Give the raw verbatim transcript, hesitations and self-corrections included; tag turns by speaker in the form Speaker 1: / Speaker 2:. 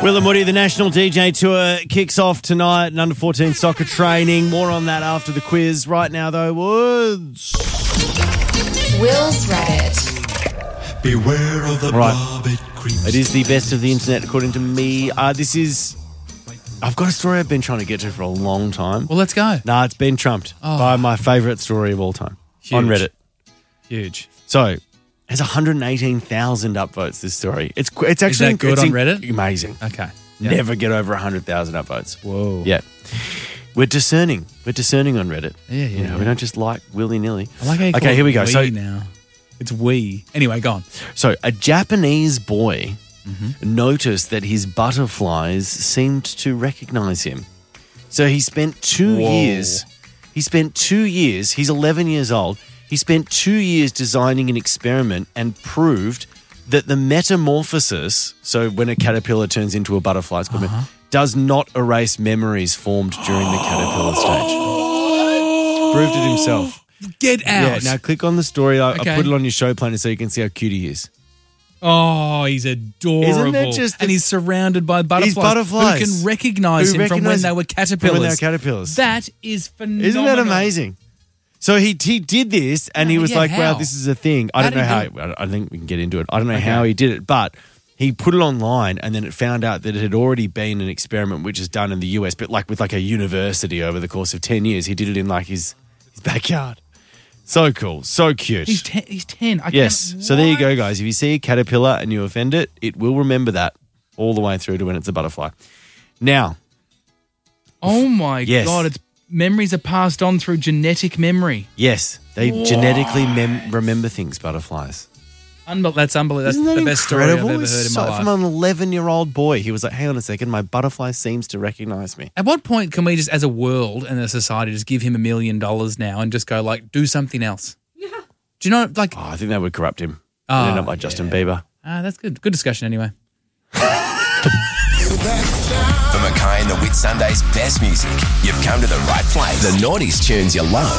Speaker 1: Will and Woody, the National D J Tour kicks off tonight in under fourteen soccer training. More on that after the quiz. Right now, though, Woods.
Speaker 2: Will's Reddit.
Speaker 3: Beware of the
Speaker 1: Right.
Speaker 3: barbed creeps.
Speaker 1: It is the best of the internet, according to me. Uh, this is... I've got a story I've been trying to get to for a long time.
Speaker 4: Well, let's go.
Speaker 1: Nah, it's been trumped
Speaker 4: Oh.
Speaker 1: by my favourite story of all time on
Speaker 4: Huge.
Speaker 1: Reddit.
Speaker 4: Huge.
Speaker 1: So, it has one hundred eighteen thousand upvotes, this story. It's qu- it's actually...
Speaker 4: that good
Speaker 1: it's
Speaker 4: on
Speaker 1: in-
Speaker 4: Reddit?
Speaker 1: Amazing.
Speaker 4: Okay. Yeah.
Speaker 1: Never get over one hundred thousand upvotes.
Speaker 4: Whoa.
Speaker 1: Yeah. We're discerning. We're discerning on Reddit.
Speaker 4: Yeah, yeah,
Speaker 1: You know,
Speaker 4: yeah.
Speaker 1: we don't just like willy-nilly.
Speaker 4: I like how you call
Speaker 1: Okay,
Speaker 4: it
Speaker 1: here we go.
Speaker 4: we
Speaker 1: So,
Speaker 4: now. It's we. Anyway, go on.
Speaker 1: so a Japanese boy
Speaker 4: Mm-hmm.
Speaker 1: noticed that his butterflies seemed to recognize him. So he spent two
Speaker 4: Whoa.
Speaker 1: years. He spent two years. He's eleven years old. He spent two years designing an experiment and proved that the metamorphosis, so when a caterpillar turns into a butterfly, it's called
Speaker 4: Uh-huh.
Speaker 1: does not erase memories formed during the caterpillar stage. Proved it himself.
Speaker 4: Get out.
Speaker 1: Yeah, now click on the story. I,
Speaker 4: Okay.
Speaker 1: I put it on your show planner so you can see how cute he is.
Speaker 4: Oh, he's adorable.
Speaker 1: Isn't that just
Speaker 4: and
Speaker 1: the-
Speaker 4: he's surrounded by butterflies,
Speaker 1: butterflies.
Speaker 4: who can recognise
Speaker 1: Who
Speaker 4: him from when
Speaker 1: recognise-
Speaker 4: they were
Speaker 1: from
Speaker 4: caterpillars.
Speaker 1: when they were caterpillars.
Speaker 4: That is phenomenal.
Speaker 1: Isn't that amazing? So he he did this, and he
Speaker 4: Yeah,
Speaker 1: was
Speaker 4: yeah,
Speaker 1: like,
Speaker 4: how?
Speaker 1: "Wow, this is a thing." I
Speaker 4: How
Speaker 1: don't know
Speaker 4: did
Speaker 1: how.
Speaker 4: he
Speaker 1: He, I think we can get into it. I don't know how he did it, but he put it online, and then it found out that it had already been an experiment which is done in the U S, but like with like a university over the course of ten years. He did it in like his his backyard. So cool, so cute.
Speaker 4: He's ten. He's ten. I
Speaker 1: Yes.
Speaker 4: can't-
Speaker 1: So there you
Speaker 4: what?
Speaker 1: go, guys. If you see a caterpillar and you offend it, it will remember that all the way through to when it's a butterfly. Now,
Speaker 4: Oh my
Speaker 1: Yes.
Speaker 4: God! It's memories are passed on through genetic memory.
Speaker 1: yes, they genetically mem- remember things, butterflies.
Speaker 4: Unbel- that's unbelievable. That's
Speaker 1: Isn't that
Speaker 4: the best
Speaker 1: incredible?
Speaker 4: story I've ever
Speaker 1: It's
Speaker 4: heard in
Speaker 1: so-
Speaker 4: my life.
Speaker 1: From an eleven-year-old boy, he was like, hang on a second, my butterfly seems to recognize me.
Speaker 4: At what point can we just, as a world and a society, just give him a million dollars now and just go like, do something else? Yeah. Do you know, like,
Speaker 1: Oh, I think that would corrupt him.
Speaker 4: Oh,
Speaker 1: He'd end up like Justin Bieber.
Speaker 4: ah, that's good. Good discussion anyway.
Speaker 5: For Mackay and the Whit Sunday's best music, you've come to the right place. The noughties tunes you love.